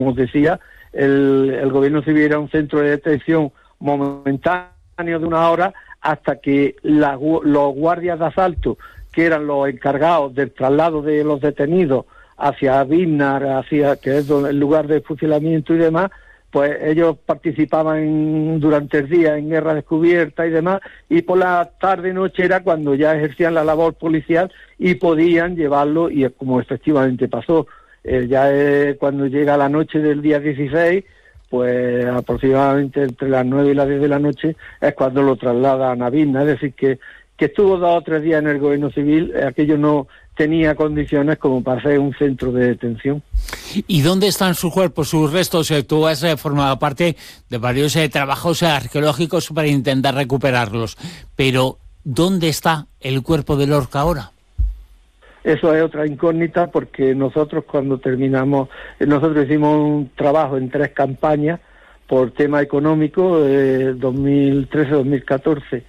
os decía, el gobierno civil era un centro de detención momentáneo de una hora, hasta que los guardias de asalto, que eran los encargados del traslado de los detenidos hacia Biznar, que es el lugar de fusilamiento y demás, pues ellos participaban durante el día en guerra descubierta y demás, y por la tarde-noche era cuando ya ejercían la labor policial y podían llevarlo, y como efectivamente pasó, cuando llega la noche del día 16, pues aproximadamente entre las 9 y las 10 de la noche es cuando lo trasladan a Biznar. Es decir, que estuvo 2 o 3 días en el gobierno civil, aquello no tenía condiciones como para ser un centro de detención. ¿Y dónde están sus cuerpos, sus restos? Tú has formado parte de varios trabajos arqueológicos para intentar recuperarlos, pero ¿dónde está el cuerpo de Lorca ahora? Eso es otra incógnita, porque nosotros cuando terminamos, nosotros hicimos un trabajo en 3 campañas por tema económico, 2013, 2014,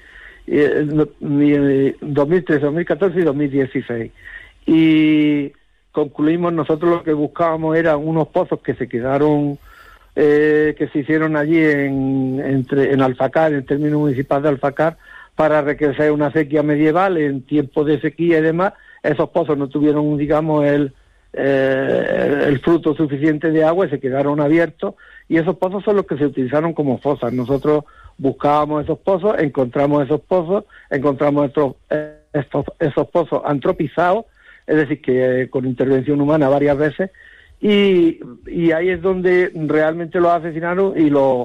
2013, 2014 y 2016. Y concluimos, nosotros lo que buscábamos eran unos pozos que se quedaron, que se hicieron allí en Alfacar, en el término municipal de Alfacar, para recrear una acequia medieval en tiempos de sequía y demás. Esos pozos no tuvieron, digamos, el fruto suficiente de agua y se quedaron abiertos, y esos pozos son los que se utilizaron como fosas. Nosotros buscábamos esos pozos, encontramos esos pozos antropizados, es decir, que con intervención humana varias veces, y ahí es donde realmente los asesinaron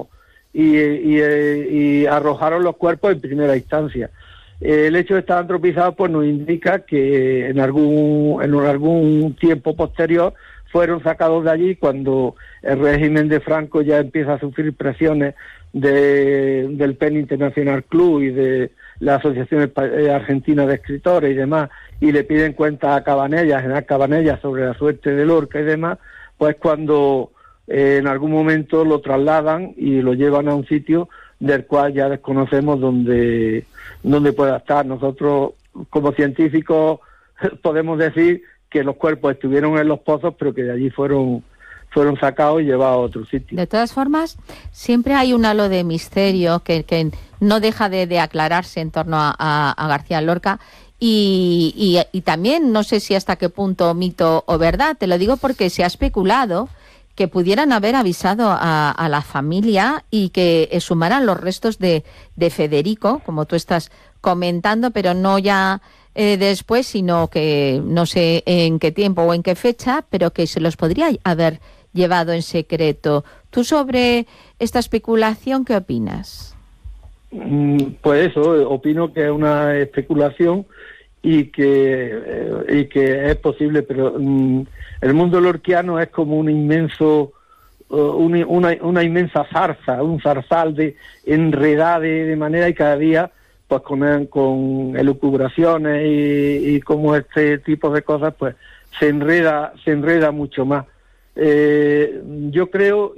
y arrojaron los cuerpos en primera instancia. El hecho de estar antropizados pues nos indica que en algún tiempo posterior fueron sacados de allí, cuando el régimen de Franco ya empieza a sufrir presiones del PEN International Club y de la Asociación Argentina de Escritores y demás, y le piden cuentas a General Cabanellas sobre la suerte de Lorca y demás, pues cuando en algún momento lo trasladan y lo llevan a un sitio del cual ya desconocemos dónde pueda estar. Nosotros, como científicos, podemos decir que los cuerpos estuvieron en los pozos, pero que de allí fueron sacados y llevados a otro sitio. De todas formas, siempre hay un halo de misterio que no deja de aclararse en torno a García Lorca, y también no sé si hasta qué punto mito o verdad. Te lo digo porque se ha especulado que pudieran haber avisado a la familia y que exhumaran los restos de Federico, como tú estás comentando, pero no ya después, sino que no sé en qué tiempo o en qué fecha, pero que se los podría haber llevado en secreto. ¿Tú sobre esta especulación qué opinas? Pues eso, opino que es una especulación y que es posible, pero el mundo lorquiano es como un inmenso una inmensa zarza, un zarzal de enredada de manera, y cada día pues con elucubraciones y como este tipo de cosas pues se enreda mucho más. Yo creo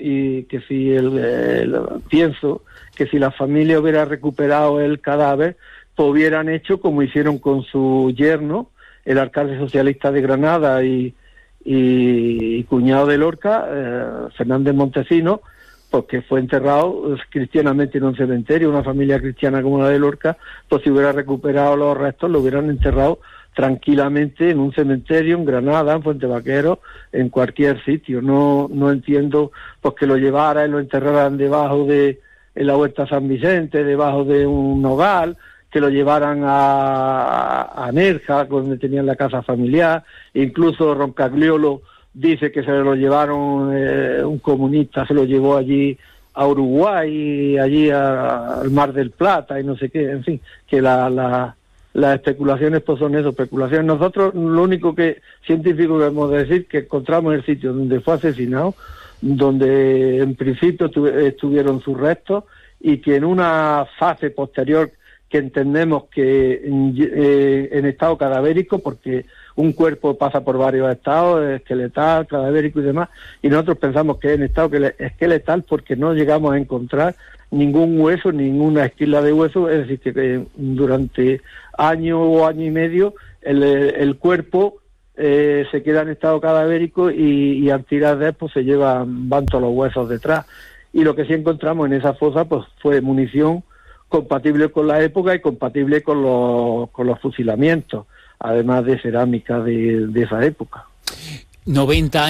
pienso que si la familia hubiera recuperado el cadáver, pues hubieran hecho como hicieron con su yerno, el alcalde socialista de Granada y cuñado de Lorca, Fernández Montesinos, porque fue enterrado cristianamente en un cementerio. Una familia cristiana como la de Lorca, pues si hubiera recuperado los restos, lo hubieran enterrado tranquilamente en un cementerio, en Granada, en Fuente Vaquero, en cualquier sitio. No entiendo pues que lo llevaran y lo enterraran debajo en la Huerta San Vicente, debajo de un nogal, que lo llevaran a Nerja, donde tenían la casa familiar. Incluso Roncagliolo dice que se lo llevaron, un comunista se lo llevó allí a Uruguay, allí al Mar del Plata y no sé qué, en fin, que las especulaciones pues son eso, especulaciones. Nosotros lo único que científico debemos decir que encontramos el sitio donde fue asesinado, donde en principio estuvieron sus restos, y que en una fase posterior, que entendemos que en estado cadavérico, porque un cuerpo pasa por varios estados, esqueletal, cadavérico y demás, y nosotros pensamos que es en estado esqueletal porque no llegamos a encontrar ningún hueso, ninguna esquila de hueso, es decir, que durante año o año y medio el cuerpo se queda en estado cadavérico y al tirar de él pues van todos los huesos detrás. Y lo que sí encontramos en esa fosa pues fue munición compatible con la época y compatible con los fusilamientos, además de cerámica de esa época. 90